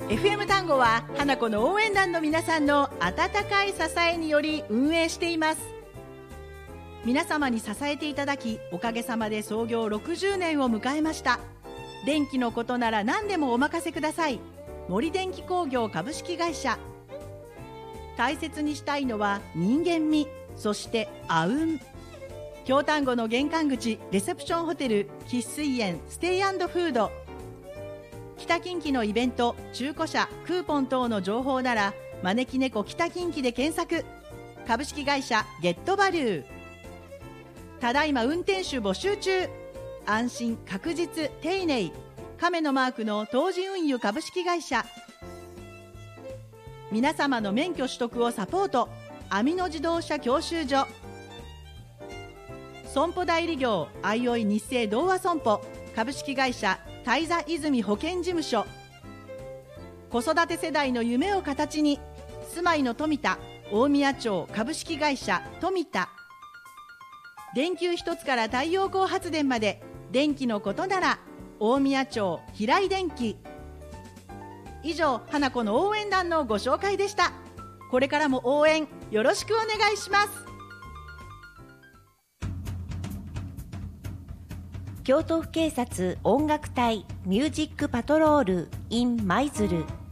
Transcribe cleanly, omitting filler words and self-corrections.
FM 単語は花子の応援団の皆さんの温かい支えにより運営しています。皆様に支えていただき、おかげさまで創業60年を迎えました。電気のことなら何でもお任せください。森電機工業株式会社。大切にしたいのは人間味、そしてあうん。京丹後の玄関口レセプションホテル喫水園ステイ&フード。北近畿のイベント、中古車、クーポン等の情報なら招き猫北近畿で検索。株式会社ゲットバリュー。ただいま運転手募集中。安心確実丁寧、亀のマークの東寺運輸株式会社。皆様の免許取得をサポート、アミノ自動車教習所。損保代理業あいおい日清同和損保株式会社大座泉保険事務所。子育て世代の夢を形に、住まいの富田大宮町株式会社富田。電球一つから太陽光発電まで、電気のことなら大宮町平井電機。以上、花子の応援団のご紹介でした。これからも応援よろしくお願いします。 京都府警察音楽隊ミュージックパトロール in 舞鶴。